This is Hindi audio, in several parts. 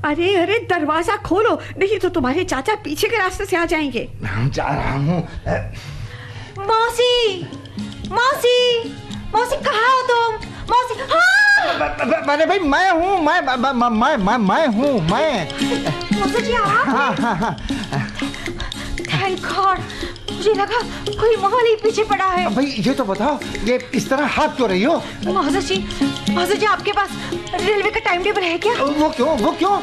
अरे अरे दरवाजा खोलो, नहीं तो तुम्हारे चाचा पीछे के रास्ते से आ जाएंगे। जा रहा हूँ। मौसी, मौसी, मौसी कहाँ हो तुम? मौसी, हाँ। अरे भाई मैं हूँ, मैं हूँ। मौसी जी आप? हाँ। थैंक गॉड, मुझे लगा कोई माली पीछे पड़ा है। भाई ये तो बताओ, ये इस तरह हाथ क्यों रही हो? मौसी जी आपके पास रेलवे का टाइम टेबल है क्या? वो क्यों?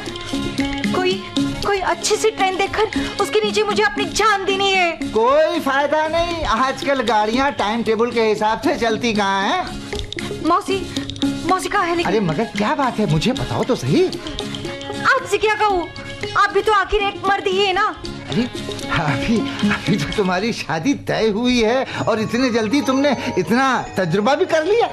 कोई अच्छी सी ट्रेन देखकर उसके नीचे मुझे अपनी जान देनी है। कोई फायदा नहीं, आजकल गाड़ियाँ टाइम टेबल के हिसाब से चलती कहाँ हैं? मौसी कहाँ है? अरे मगर क्या बात है, मुझे बताओ तो सही। आपसे क्या कहूँ, आप भी तो आखिर एक मर्द ही है ना। अरे अभी तो तुम्हारी शादी तय हुई है और इतने जल्दी तुमने इतना तजुर्बा भी कर लिया।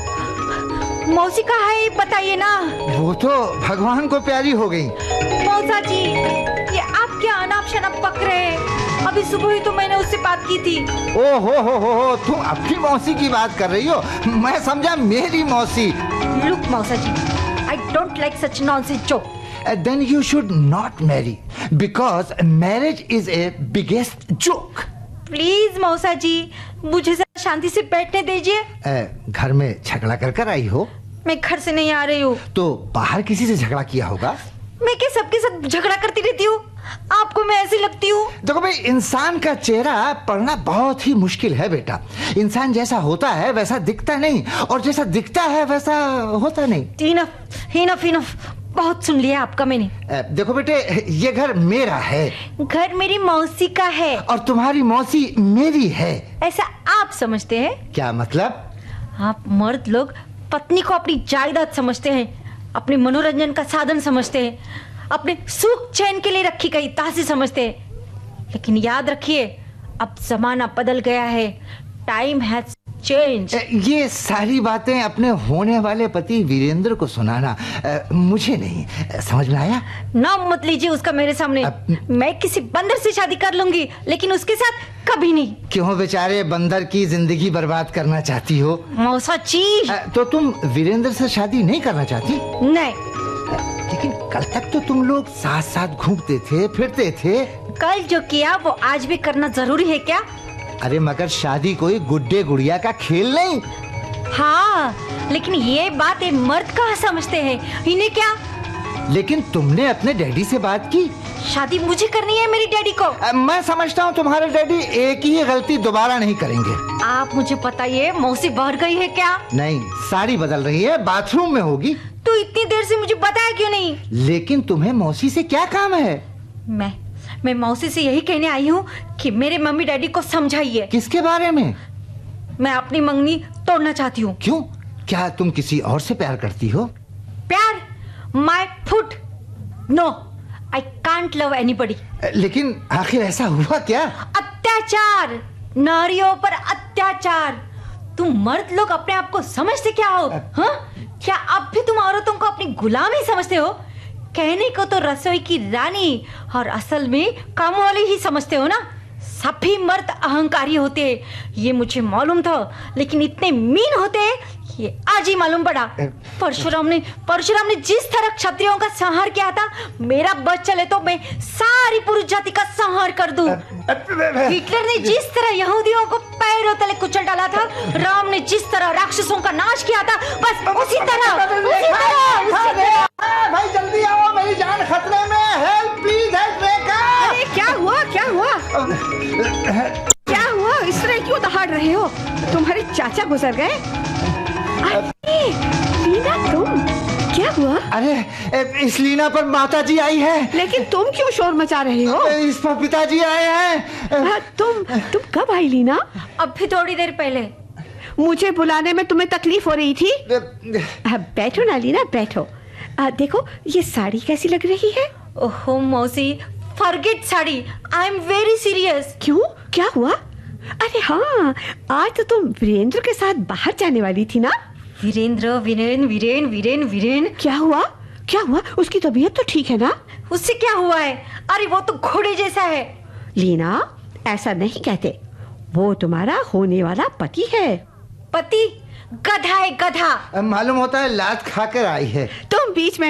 मौसी कहाँ है बताइए ना। वो तो भगवान को प्यारी हो गई। मौसा जी, ये आप क्या अनाप शनाप पक रहे हैं? अभी सुबह ही तो मैंने उससे बात की थी। ओ हो, तुम अपनी मौसी की बात कर रही हो, मैं समझा मेरी मौसी। लुक मौसा जी, I don't like such nonsense joke. Then you should not marry because marriage is a biggest joke. Please मौसा जी, मुझे शांति से बैठने दीजिए। घर में झगड़ा कर आई हो? मैं घर से नहीं आ रही हूँ। तो बाहर किसी से झगड़ा किया होगा? मैं क्या सबके साथ झगड़ा करती रहती हूँ? आपको मैं ऐसी लगती हूँ? देखो भाई, इंसान का चेहरा पढ़ना बहुत ही मुश्किल है बेटा। इंसान जैसा होता है वैसा दिखता नहीं, और जैसा दिखता है वैसा होता नहीं। इनफ, बहुत सुन लिया आपका मैंने। देखो बेटे, ये घर मेरा है। घर मेरी मौसी का है। और तुम्हारी मौसी मेरी है। ऐसा आप समझते हैं? क्या मतलब? आप मर्द लोग पत्नी को अपनी जायदाद समझते हैं, अपने मनोरंजन का साधन समझते हैं, अपने सुख चैन के लिए रखी गई तासी समझते हैं। लेकिन याद रखिए, अब जमाना बदल गया है। Time has change. ये सारी बातें अपने होने वाले पति वीरेंद्र को सुनाना मुझे नहीं समझ में आया। नाम मत लीजिए उसका मेरे सामने। मैं किसी बंदर से शादी कर लूंगी, लेकिन उसके साथ कभी नहीं। क्यों बेचारे बंदर की जिंदगी बर्बाद करना चाहती हो? मौसा जी, तो तुम वीरेंद्र से शादी नहीं करना चाहती? नहीं। लेकिन कल तक तो तुम लोग साथ साथ घूमते थे, फिरते थे। कल जो किया वो आज भी करना जरूरी है क्या? अरे मगर शादी कोई गुड्डे गुड़िया का खेल नहीं। हाँ, लेकिन ये बात मर्द कहाँ समझते हैं, इन्हें क्या? लेकिन तुमने अपने डैडी से बात की? शादी मुझे करनी है मेरी डैडी को। मैं समझता हूँ तुम्हारे डैडी एक ही गलती दोबारा नहीं करेंगे। आप मुझे बताइए, मौसी बढ़ गई है क्या? नहीं, साड़ी बदल रही है, बाथरूम में होगी। तो इतनी देर से मुझे बताया क्यों नहीं? लेकिन तुम्हें मौसी से क्या काम है? मैं मौसी से यही कहने आई हूँ कि मेरे मम्मी डैडी को समझाइए। किसके बारे में? मैं अपनी मंगनी तोड़ना चाहती हूँ। क्यों? क्या तुम किसी और से प्यार करती हो? प्यार? My foot, no, I can't love anybody. लेकिन आखिर ऐसा हुआ क्या? अत्याचार, नारियों पर अत्याचार। तुम मर्द लोग अपने आप को समझते क्या हो? हाँ? क्या अब भी तुम औरतों को अपनी गुलाम ही समझते हो? कहने को तो रसोई की रानी, और असल में काम वाली ही समझते हो ना। सभी मर्द अहंकारी होते हैं, ये मुझे मालूम था, लेकिन इतने मीन होते हैं ये आज ही मालूम पड़ा। परशुराम ने जिस तरह क्षत्रियों का संहार किया था, मेरा बस चले तो मैं सारी पुरुष जाति का संहार कर दूं। हिटलर ने जिस तरह यहूदियों को पैरों तले कुचल डाला था, राम ने जिस तरह राक्षसों का नाश किया था, बस उसी तरह। भाई जल्दी आओ, मेरी जान खतरे में। हेल्प प्लीज, हेल्प रेखा। अरे क्या हुआ? क्या हुआ? इस तरह क्यों दहाड़ रहे हो? तुम्हारे चाचा गुजर गए? लीना, तुम क्या हुआ? अरे इस लीना पर माता जी आई है। लेकिन तुम क्यों शोर मचा रहे हो? इस पर पिताजी आए हैं। तुम कब आई लीना? अभी थोड़ी देर पहले। मुझे बुलाने में तुम्हें तकलीफ हो रही थी? बैठो ना लीना, बैठो। देखो ये साड़ी कैसी लग रही है? ओहो मौसी, forget sari, I am very serious. क्यों, क्या हुआ? अरे हाँ, आज तो तुम वीरेंद्र के साथ बाहर जाने वाली थी ना? वीरेन। क्या हुआ? उसकी तबीयत तो ठीक है ना? उससे क्या हुआ है? अरे वो तो घोड़े जैसा है। लीना, ऐसा नहीं कहते, वो तुम्हारा होने वाला पति है। पति? गधा है, गधा। मालूम होता है लात खाकर आई है। तुम बीच में